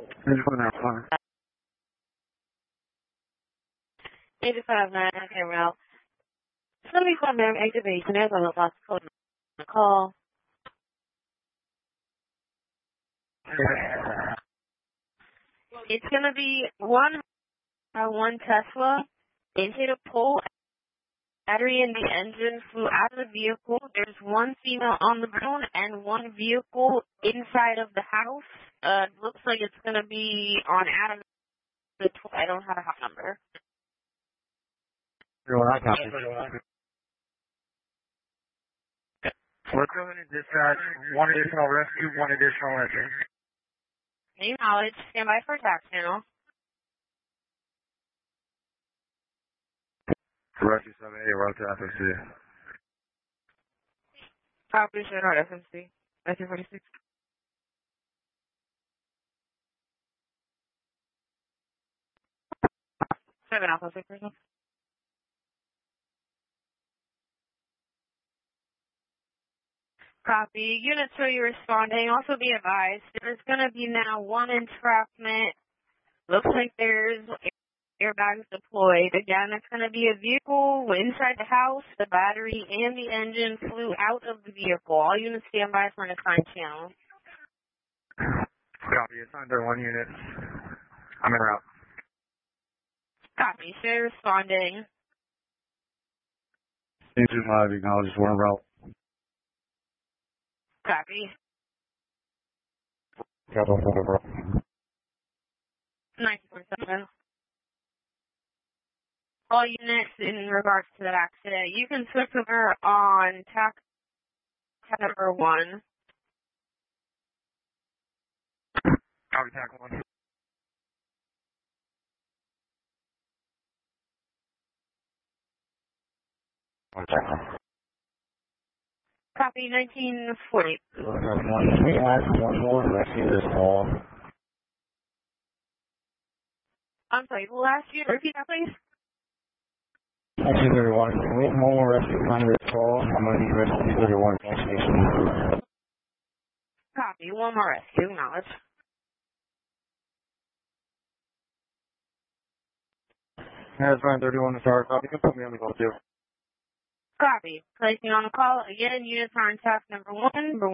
I just went out far. 859, okay, route. It's going to be from their activation. There's a lost code on the call. It's going to be one Tesla into the pole. Battery in the engine flew out of the vehicle. There's one female on the ground and one vehicle inside of the house. Looks like it's going to be on Adam. I don't have a house number. I copy. We're going to dispatch one additional rescue, one additional rescue. Acknowledge. Stand by for attack channel. Rescue 7A, route to FMC. Copy, Shenard FMC. 1946. Seven Alpha 6 person. Copy. Units where you're responding. Also be advised, there's going to be now one entrapment. Looks like there's airbags deployed. Again, it's going to be a vehicle inside the house. The battery and the engine flew out of the vehicle. All units stand by for an assigned channel. Copy. Assigned their one unit. I'm en route. Copy. Stay responding. Engine 5, acknowledge, we're en route. Copy. Got one over, bro. 1947. All units in regards to that accident, you can switch over on TAC number 1. Copy, TAC 1. Copy 1940. Can we ask one more rescue this call? I'm sorry, we'll ask you to repeat that, please. Rescue 31. Can we have one more rescue on this call? I'm going to need rescue 31 gas station. Copy, one more rescue, acknowledge. That's fine, 31 to start. Copy, you can put me on the call too. Copy. Placing on the call. Again, units are on task number 1.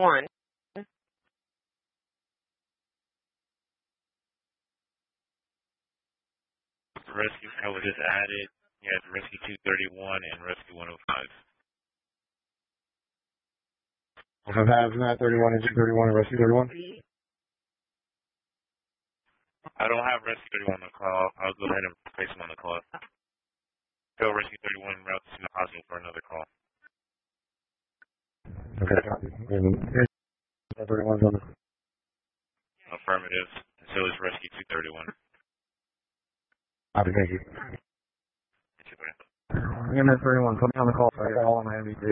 Rescue code was just added. You have Rescue 231 and Rescue 105. Also have that 31, engine 31, and rescue 31. I don't have Rescue 31 on the call. I'll go ahead and place him on the call. Tell Rescue 31 route to the hospital for another call. Okay, copy. And 31's on the... Affirmative. So is Rescue 231. Copy, thank you. MS 31, put me on the call so I got all on my MVP.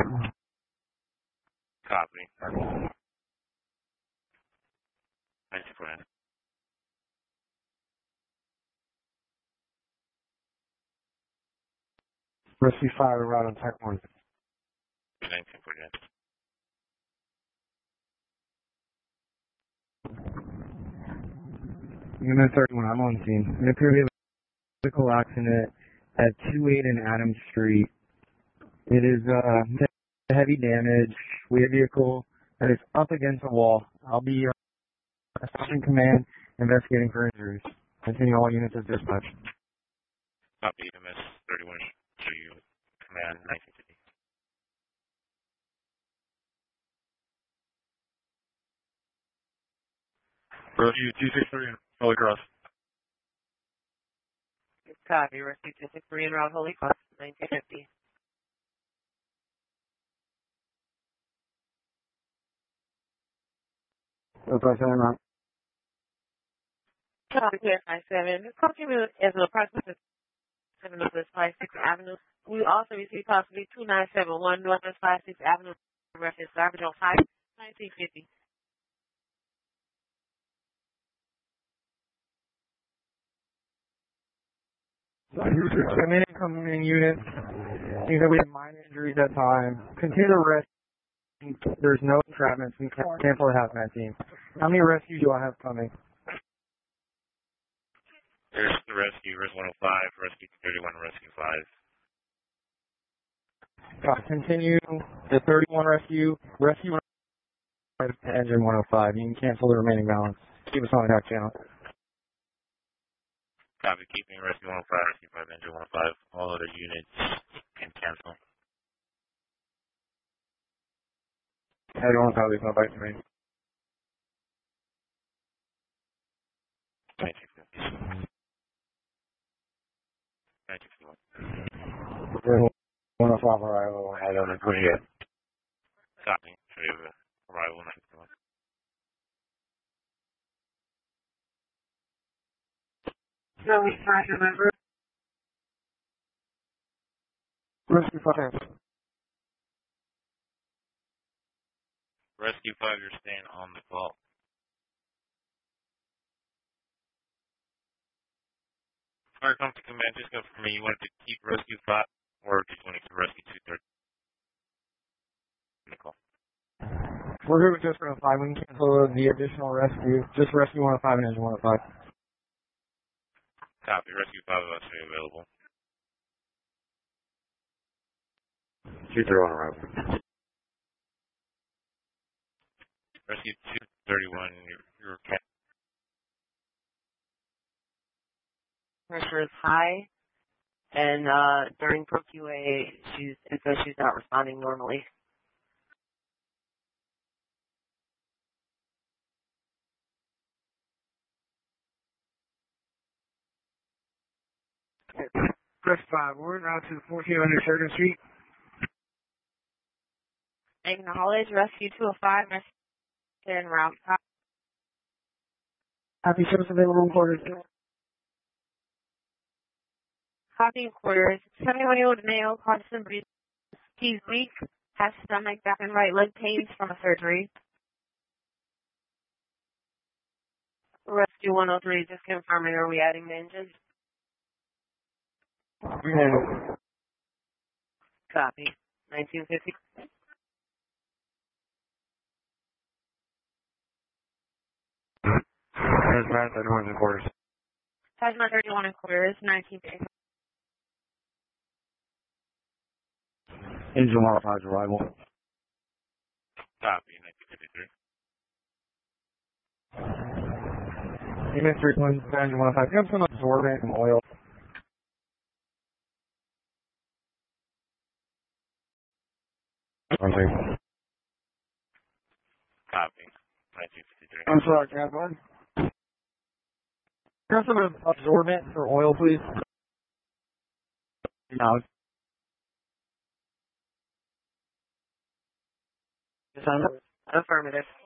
Copy. Thank you for that. Rescue 5, route on TAC 1. Thank you for that. Unit 31, I'm on scene. It appears we have a vehicle accident at 28 in Adams Street. It is heavy damage. We have a vehicle that is up against a wall. I'll be assigning command, investigating for injuries. Continue all units as dispatch. Copy MS 31 to you. Command 1950. Rescue 263 Holy Cross. Copy. Rescue 263 en route Holy Cross, 1950. Okay, same route. Copy, clear 57. This call came in as an approximate 7 Northwest 56th Avenue. We also received possibly 2971 Northwest 56th Avenue, reference garbage on 5, 1950. Incoming units. Seems that we have minor injuries at time. Continue to rest. There's no entrapments. We can't cancel the hazmat team. How many rescues do I have coming? rescue, Risk 105, Rescue 31, Rescue 5. Continue the 31 rescue, Rescue 105 to engine 105. You can cancel the remaining balance. Keep us on the dock channel. Copy, keeping Rescue 105, Rescue 5, Engine 105. All other units can cancel. Everyone's how there's no bite to me. Thank you. Thank you. 105 arrival, head on the 28. Copy. Show you the arrival 91. No, we can't remember. Rescue 5. Rescue 5, you're staying on the call. Fire come to command, just go for me. You wanted to keep Rescue 5 or did you want to keep Rescue 230? The call. We're good with just 105. We can cancel the additional rescue. Just Rescue 105 and engine 105. Copy. Rescue 5 is actually available. 230 on arrival. Rescue 231, you're Pressure is high, and during ProQA, she's not responding normally. Risk 5, we're now to 1400 Sheridan Street. Acknowledge Rescue 205, Rescue en route. Happy shows available quarters. Copy in quarters. 71-year-old male, constant breathing. He's weak, has stomach, back, and right leg pains from a surgery. Rescue 103, just confirming, are we adding the engine? Copy. 1950. Hazmat 31 in quarters. Hazmat 31 in quarters, 1950. Engine 105's arrival. Copy. 1953. Amen 3 engine 105. Have some absorbent and oil. Copy. 1953. I'm sorry, Cab 1. Have some absorbent for oil, please. No. Affirmative.